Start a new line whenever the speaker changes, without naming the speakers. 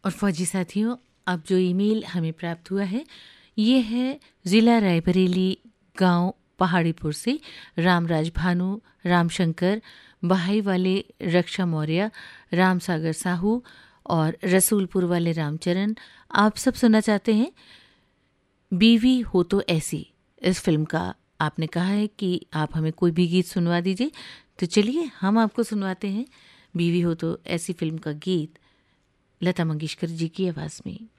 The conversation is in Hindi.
और फौजी साथियों, अब जो ईमेल हमें प्राप्त हुआ है ये है ज़िला रायबरेली, गांव पहाड़ीपुर से रामराज भानु, रामशंकर, बहाई वाले रक्षा मौर्य, राम सागर साहू और रसूलपुर वाले रामचरण। आप सब सुनना चाहते हैं बीवी हो तो ऐसी। इस फिल्म का आपने कहा है कि आप हमें कोई भी गीत सुनवा दीजिए, तो चलिए हम आपको सुनवाते हैं बीवी हो तो ऐसी फिल्म का गीत लता मंगेशकर जी की आवाज़ में।